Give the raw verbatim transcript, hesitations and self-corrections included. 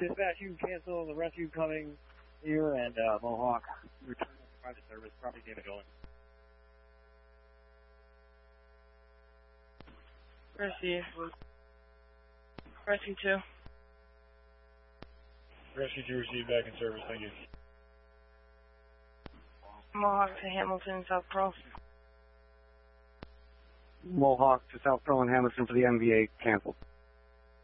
Dispatch, you can cancel the rescue coming here, and uh, Mohawk return to private service, property damage only. Rescue. Rescue two. Rescue two received back in service, thank you. Mohawk to Hamilton, South Pearl. Mohawk to South Pearl and Hamilton for the M V A, canceled.